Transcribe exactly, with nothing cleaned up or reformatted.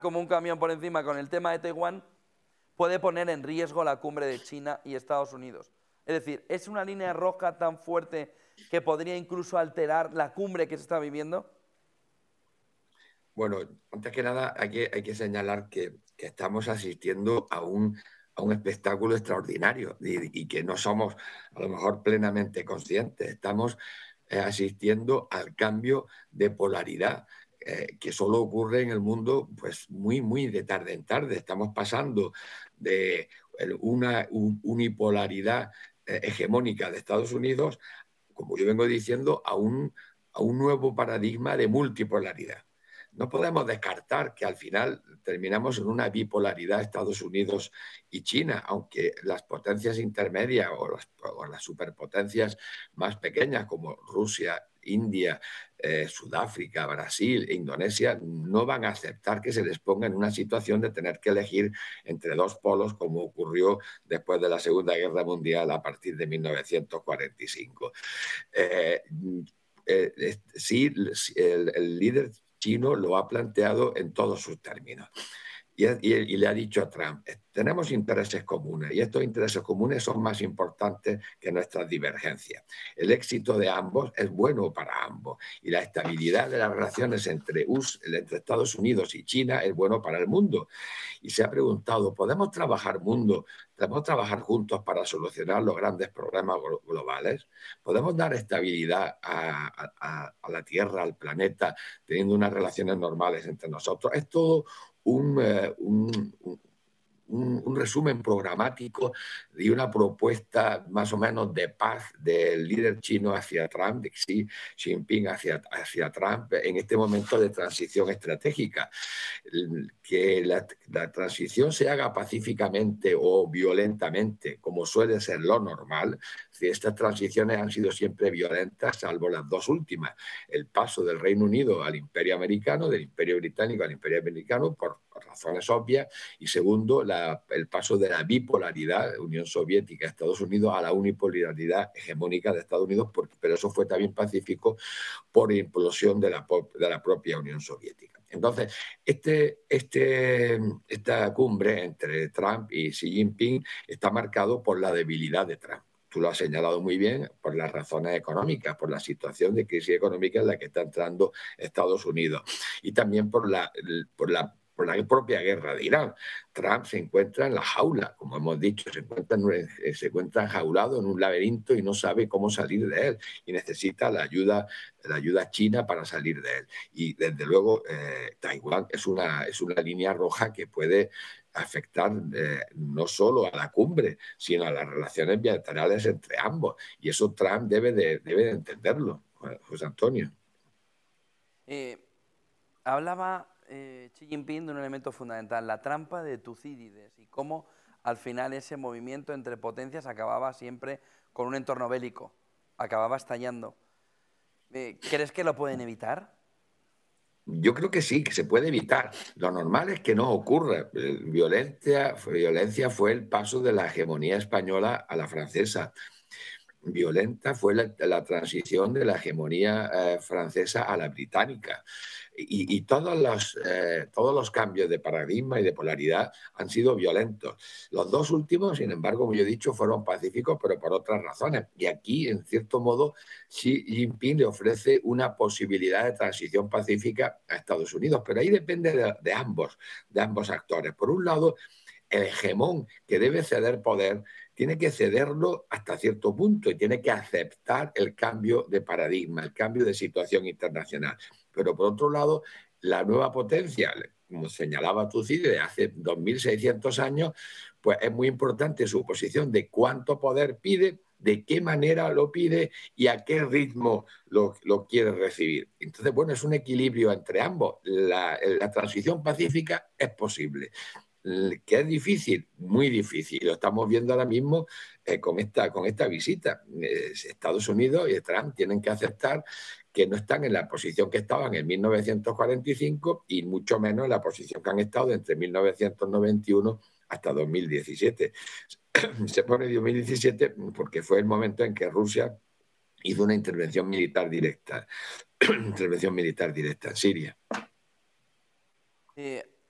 como un camión por encima con el tema de Taiwán, puede poner en riesgo la cumbre de China y Estados Unidos. Es decir, ¿es una línea roja tan fuerte que podría incluso alterar la cumbre que se está viviendo? Bueno, antes que nada hay que, hay que señalar que, que estamos asistiendo a un, a un espectáculo extraordinario y, y que no somos a lo mejor plenamente conscientes. Estamos eh, asistiendo al cambio de polaridad eh, que solo ocurre en el mundo pues muy, muy de tarde en tarde. Estamos pasando de el- una un- unipolaridad eh, hegemónica de Estados Unidos, como yo vengo diciendo, a un, a un nuevo paradigma de multipolaridad. No podemos descartar que al final terminamos en una bipolaridad Estados Unidos y China, aunque las potencias intermedias o las, o las superpotencias más pequeñas como Rusia, India, eh, Sudáfrica, Brasil e Indonesia no van a aceptar que se les ponga en una situación de tener que elegir entre dos polos como ocurrió después de la Segunda Guerra Mundial a partir de mil novecientos cuarenta y cinco. Eh, eh, sí, el, el líder chino lo ha planteado en todos sus términos. Y, y, y, le ha dicho a Trump, tenemos intereses comunes y estos intereses comunes son más importantes que nuestras divergencias. El éxito de ambos es bueno para ambos y la estabilidad de las relaciones entre, U S, entre Estados Unidos y China es bueno para el mundo. Y se ha preguntado, ¿podemos trabajar mundo? ¿Podemos trabajar juntos para solucionar los grandes problemas globales? ¿Podemos dar estabilidad a, a, a la Tierra, al planeta, teniendo unas relaciones normales entre nosotros? Es todo un, uh, un, un Un, un, resumen programático y una propuesta más o menos de paz del líder chino hacia Trump, de Xi Jinping hacia, hacia Trump, en este momento de transición estratégica. Que la, la transición se haga pacíficamente o violentamente, como suele ser lo normal. Si estas transiciones han sido siempre violentas, salvo las dos últimas. El paso del Reino Unido al Imperio Americano, del Imperio Británico al Imperio Americano, por, por razones obvias, y segundo, la, el paso de la bipolaridad, Unión Soviética, Estados Unidos, a la unipolaridad hegemónica de Estados Unidos, porque, pero eso fue también pacífico por implosión de la, de la propia Unión Soviética. Entonces, este, este, esta cumbre entre Trump y Xi Jinping está marcado por la debilidad de Trump. Tú lo has señalado muy bien, por las razones económicas, por la situación de crisis económica en la que está entrando Estados Unidos y también por la, por la por la propia guerra de Irán. Trump se encuentra en la jaula, como hemos dicho, se encuentra, en, se encuentra enjaulado en un laberinto y no sabe cómo salir de él y necesita la ayuda, la ayuda china para salir de él. Y desde luego eh, Taiwán es una, es una línea roja que puede afectar eh, no solo a la cumbre, sino a las relaciones bilaterales entre ambos. Y eso Trump debe de, debe de entenderlo, José Antonio. Eh, hablaba eh, Xi Jinping de un elemento fundamental, la trampa de Tucídides, y cómo al final ese movimiento entre potencias acababa siempre con un entorno bélico, acababa estallando. Eh, ¿Crees que lo pueden evitar? Yo creo que sí, que se puede evitar. Lo normal es que no ocurra. Violencia, violencia fue el paso de la hegemonía española a la francesa. Violenta fue la, la transición de la hegemonía eh, francesa a la británica. Y, y todos, los, eh, todos los cambios de paradigma y de polaridad han sido violentos. Los dos últimos, sin embargo, como yo he dicho, fueron pacíficos, pero por otras razones. Y aquí, en cierto modo, Xi Jinping le ofrece una posibilidad de transición pacífica a Estados Unidos, pero ahí depende de, de ambos, de ambos actores. Por un lado, el hegemón que debe ceder poder tiene que cederlo hasta cierto punto y tiene que aceptar el cambio de paradigma, el cambio de situación internacional. Pero por otro lado, la nueva potencia, como señalaba Tucídides, de hace dos mil seiscientos años, pues es muy importante su posición de cuánto poder pide, de qué manera lo pide y a qué ritmo lo, lo quiere recibir. Entonces, bueno, es un equilibrio entre ambos. La, la transición pacífica es posible. ¿Que es difícil? Muy difícil. Lo estamos viendo ahora mismo eh, con, esta, con esta visita. Eh, Estados Unidos y Trump tienen que aceptar que no están en la posición que estaban en mil novecientos cuarenta y cinco y mucho menos en la posición que han estado entre mil novecientos noventa y uno hasta dos mil diecisiete. Se pone dos mil diecisiete porque fue el momento en que Rusia hizo una intervención militar directa, intervención militar directa en Siria. Eh,